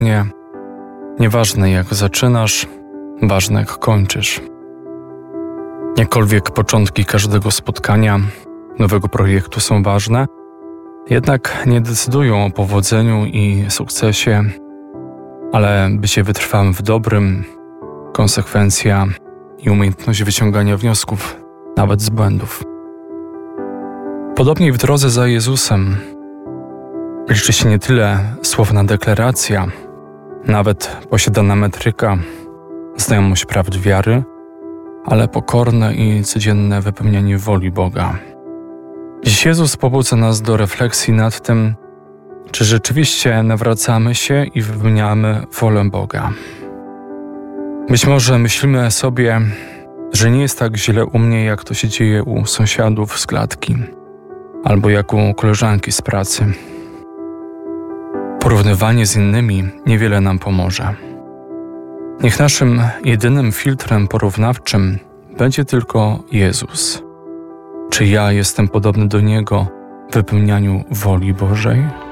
Nie, nieważne jak zaczynasz, ważne jak kończysz. Jakkolwiek początki każdego spotkania, nowego projektu są ważne, jednak nie decydują o powodzeniu i sukcesie, ale bycie wytrwałym w dobrym, konsekwencja i umiejętność wyciągania wniosków, nawet z błędów. Podobnie w drodze za Jezusem liczy się nie tyle słowna deklaracja, nawet posiadana metryka, znajomość prawd wiary, ale pokorne i codzienne wypełnianie woli Boga. Dziś Jezus pobudza nas do refleksji nad tym, czy rzeczywiście nawracamy się i wypełniamy wolę Boga. Być może myślimy sobie, że nie jest tak źle u mnie, jak to się dzieje u sąsiadów z klatki, albo jak u koleżanki z pracy. Porównywanie z innymi niewiele nam pomoże. Niech naszym jedynym filtrem porównawczym będzie tylko Jezus. Czy ja jestem podobny do Niego w wypełnianiu woli Bożej?